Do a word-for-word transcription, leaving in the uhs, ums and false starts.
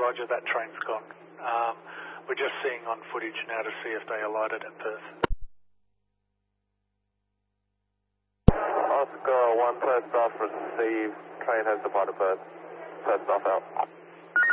roger, that train's gone. Um, we're just seeing on footage now to see if they alighted at Perth. Oscar one, first off, received. Train has departed Perth. First off out.